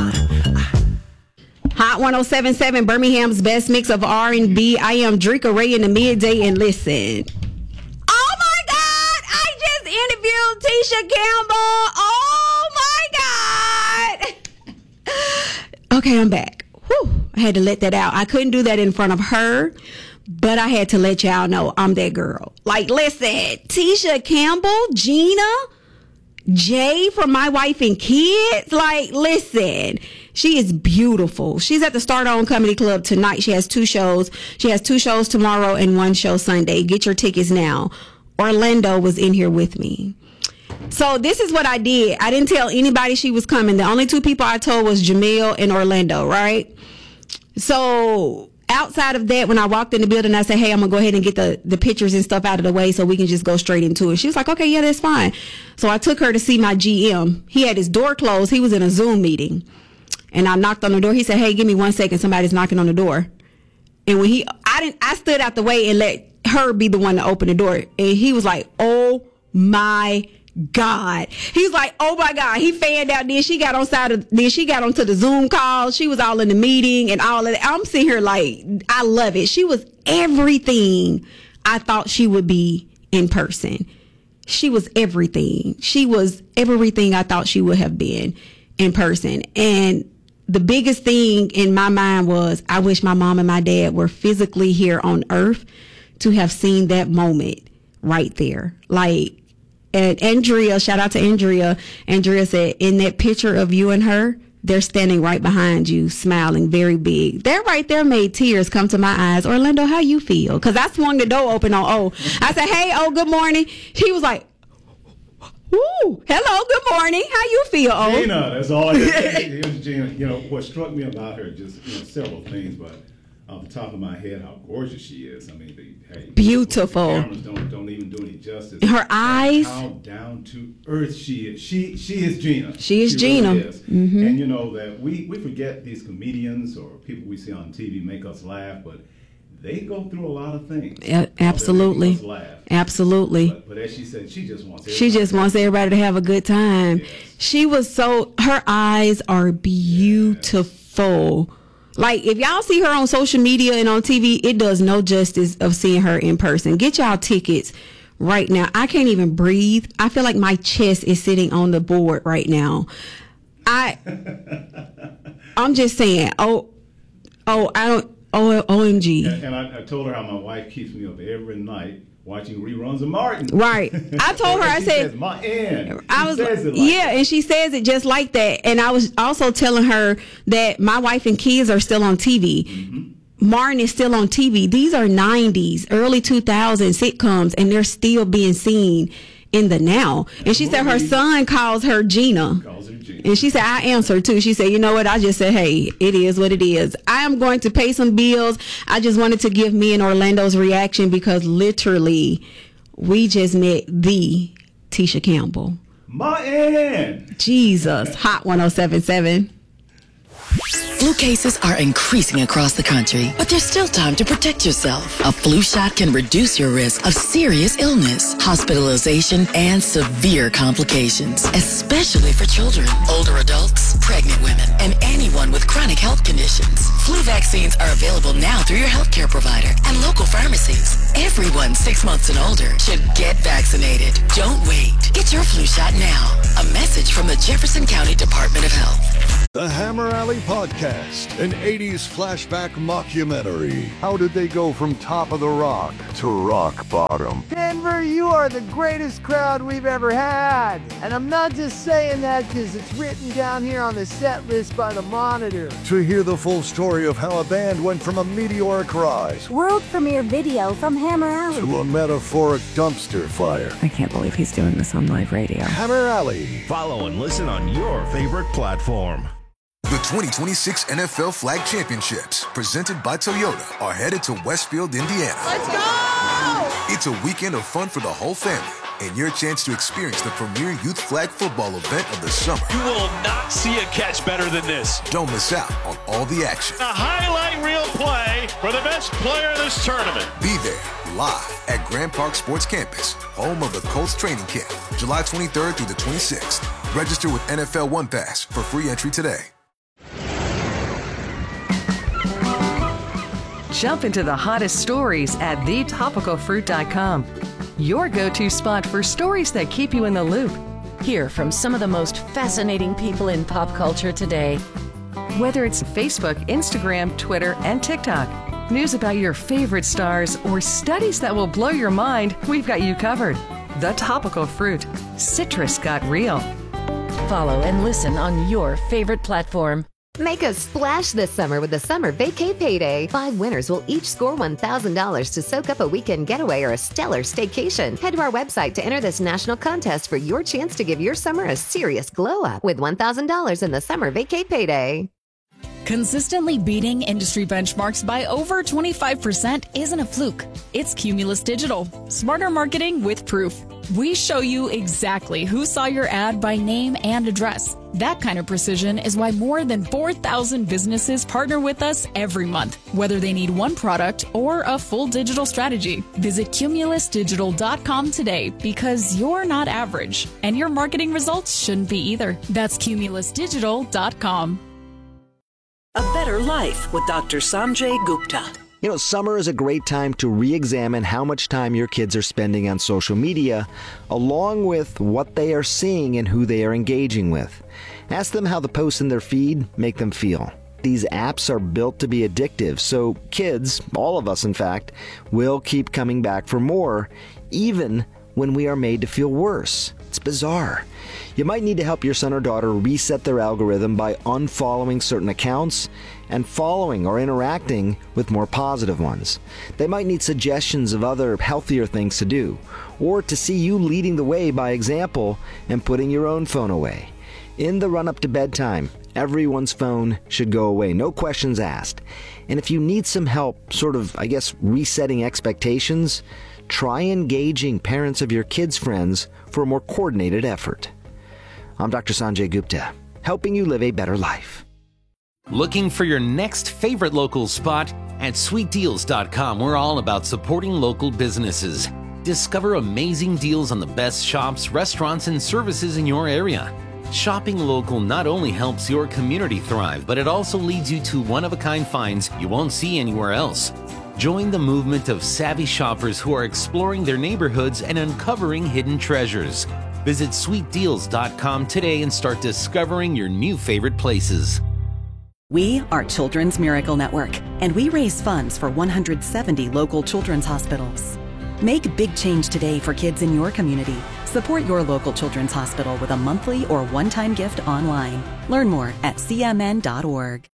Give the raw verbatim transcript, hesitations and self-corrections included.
Hot one oh seven point seven, Birmingham's best mix of R and B. I am Drika Ray in the midday, and listen. Oh my God! I just interviewed Tisha Campbell. Oh my God! Okay, I'm back. Whew, I had to let that out. I couldn't do that in front of her, but I had to let y'all know I'm that girl. Like, listen, Tisha Campbell, Gina, Jay from My Wife and Kids. Like, listen. She is beautiful. She's at the Start On Comedy Club tonight. She has two shows. She has two shows tomorrow and one show Sunday. Get your tickets now. Orlando was in here with me. So this is what I did. I didn't tell anybody she was coming. The only two people I told was Jamel and Orlando, right? So outside of that, when I walked in the building, I said, hey, I'm going to go ahead and get the, the pictures and stuff out of the way so we can just go straight into it. She was like, okay, yeah, that's fine. So I took her to see my G M. He had his door closed. He was in a Zoom meeting. And I knocked on the door. He said, hey, give me one second. Somebody's knocking on the door. And when he, I didn't, I stood out the way and let her be the one to open the door. And he was like, oh my God. He was like, oh my God. He fanned out. Then she got on side of, then she got onto the Zoom call. She was all in the meeting and all of that. I'm sitting here like, I love it. She was everything I thought she would be in person. She was everything. She was everything I thought she would have been in person. And the biggest thing in my mind was I wish my mom and my dad were physically here on earth to have seen that moment right there. Like, and Andrea, shout out to Andrea. Andrea said, in that picture of you and her, they're standing right behind you, smiling very big. That right there made tears come to my eyes. Orlando, how you feel? Because I swung the door open on O. I said, hey, O, good morning. He was like, woo, hello, good morning. How you feel, O? Gina, that's all I did. It was Gina. You know, what struck me about her, just, you know, several things, but off the top of my head, how gorgeous she is. I mean, the, hey, beautiful. The cameras don't, don't even do any justice. Her eyes. How down to earth she is. She she is Gina. She is she Gina. Really is. Mm-hmm. And you know that we, we forget these comedians or people we see on T V make us laugh, but they go through a lot of things. A- absolutely. Absolutely. But, but as she said, she just wants everybody She just wants everybody to have a good time. Yes. She was so, her eyes are beautiful. Yes. Like, if y'all see her on social media and on T V, it does no justice of seeing her in person. Get y'all tickets right now. I can't even breathe. I feel like my chest is sitting on the board right now. I, I'm just saying, oh, oh, I don't, oh, O M G. And, and I, I told her how my wife keeps me up every night watching reruns of Martin. Right. I told her, I she said, says, my end. I was, says it like yeah, that. and she says it just like that. And I was also telling her that My Wife and Kids are still on T V. Mm-hmm. Martin is still on T V. These are nineties, early two thousands sitcoms, and they're still being seen in the now. And she said her son calls her Gina. Calls her Gina. And she said, I answered too. She said, you know what? I just said, hey, it is what it is. I am going to pay some bills. I just wanted to give me and Orlando's reaction because literally we just met the Tisha Campbell. My end. Jesus. Hot one oh seven point seven. Flu cases are increasing across the country, but there's still time to protect yourself. A flu shot can reduce your risk of serious illness, hospitalization, and severe complications, especially for children, older adults, pregnant women, and anyone with chronic health conditions. Flu vaccines are available now through your healthcare provider and local pharmacies. Everyone six months and older should get vaccinated. Don't wait. Get your flu shot now. A message from the Jefferson County Department of Health. The Hammer Alley Podcast, an eighties flashback mockumentary. How did they go from top of the rock to rock bottom? Denver, you are the greatest crowd we've ever had. And I'm not just saying that because it's written down here on the set list by the Monitor. To hear the full story of how a band went from a meteoric rise, world premiere video from Hammer Alley, to a metaphoric dumpster fire. I can't believe he's doing this on live radio. Hammer Alley. Follow and listen on your favorite platform. The twenty twenty-six N F L Flag Championships, presented by Toyota, are headed to Westfield, Indiana. Let's go! It's a weekend of fun for the whole family, and your chance to experience the premier youth flag football event of the summer. You will not see a catch better than this. Don't miss out on all the action. A highlight reel play for the best player in this tournament. Be there, live at Grand Park Sports Campus, home of the Colts training camp, July twenty-third through the twenty-sixth. Register with N F L One Pass for free entry today. Jump into the hottest stories at the topical fruit dot com. Your go-to spot for stories that keep you in the loop. Hear from some of the most fascinating people in pop culture today. Whether it's Facebook, Instagram, Twitter, and TikTok, news about your favorite stars, or studies that will blow your mind, we've got you covered. The Topical Fruit. Citrus got real. Follow and listen on your favorite platform. Make a splash this summer with the Summer Vacay Payday. Five winners will each score one thousand dollars to soak up a weekend getaway or a stellar staycation. Head to our website to enter this national contest for your chance to give your summer a serious glow up with one thousand dollars in the Summer Vacay Payday. Consistently beating industry benchmarks by over twenty-five percent isn't a fluke. It's Cumulus Digital. Smarter marketing with proof. We show you exactly who saw your ad by name and address. That kind of precision is why more than four thousand businesses partner with us every month, whether they need one product or a full digital strategy. Visit cumulus digital dot com today because you're not average, and your marketing results shouldn't be either. That's cumulus digital dot com. A Better Life with Doctor Sanjay Gupta. You know, summer is a great time to re-examine how much time your kids are spending on social media, along with what they are seeing and who they are engaging with. Ask them how the posts in their feed make them feel. These apps are built to be addictive, so kids, all of us in fact, will keep coming back for more, even when we are made to feel worse. It's bizarre. You might need to help your son or daughter reset their algorithm by unfollowing certain accounts and following or interacting with more positive ones. They might need suggestions of other healthier things to do, or to see you leading the way by example and putting your own phone away. In the run-up to bedtime, everyone's phone should go away, no questions asked. And if you need some help, sort of, I guess, resetting expectations, try engaging parents of your kids' friends for a more coordinated effort. I'm Doctor Sanjay Gupta, helping you live a better life. Looking for your next favorite local spot? At sweet deals dot com, we're all about supporting local businesses. Discover amazing deals on the best shops, restaurants, and services in your area. Shopping local not only helps your community thrive, but it also leads you to one-of-a-kind finds you won't see anywhere else. Join the movement of savvy shoppers who are exploring their neighborhoods and uncovering hidden treasures. Visit sweet deals dot com today and start discovering your new favorite places. We are Children's Miracle Network, and we raise funds for one hundred seventy local children's hospitals. Make big change today for kids in your community. Support your local children's hospital with a monthly or one-time gift online. Learn more at c m n dot org.